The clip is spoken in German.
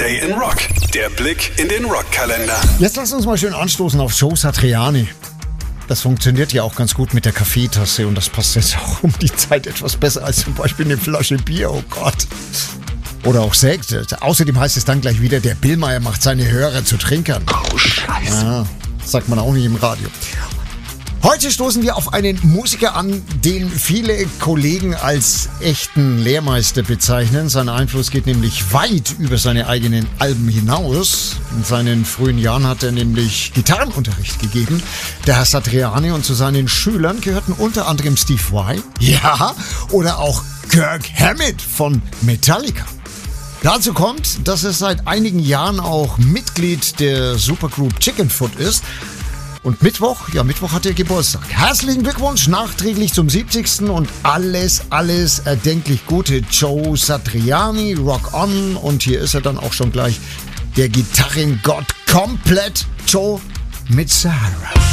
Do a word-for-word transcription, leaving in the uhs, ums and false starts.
Day in Rock. Der Blick in den Rockkalender. Jetzt lass uns mal schön anstoßen auf Joe Satriani. Das funktioniert ja auch ganz gut mit der Kaffeetasse und das passt jetzt auch um die Zeit etwas besser als zum Beispiel eine Flasche Bier, oh Gott. Oder auch Sekt. Außerdem heißt es dann gleich wieder, der Billmeier macht seine Hörer zu Trinkern. Oh, Scheiße. Ja, sagt man auch nicht im Radio. Heute stoßen wir auf einen Musiker an, den viele Kollegen als echten Lehrmeister bezeichnen. Sein Einfluss geht nämlich weit über seine eigenen Alben hinaus. In seinen frühen Jahren hat er nämlich Gitarrenunterricht gegeben, der Herr Satriani, und zu seinen Schülern gehörten unter anderem Steve Vai, ja, oder auch Kirk Hammett von Metallica. Dazu kommt, dass er seit einigen Jahren auch Mitglied der Supergroup Chickenfoot ist. Und Mittwoch, ja Mittwoch hat er Geburtstag. Herzlichen Glückwunsch nachträglich zum siebzigsten und alles, alles erdenklich Gute. Joe Satriani, Rock On. Und hier ist er dann auch schon gleich, der Gitarrengott komplett. Joe mit Sahara.